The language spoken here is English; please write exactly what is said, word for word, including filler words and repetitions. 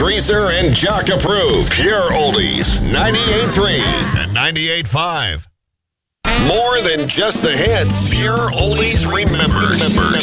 Greaser and Jock approved. Pure Oldies, ninety-eight point three and ninety-eight point five. More than just the hits, Pure Oldies remembers.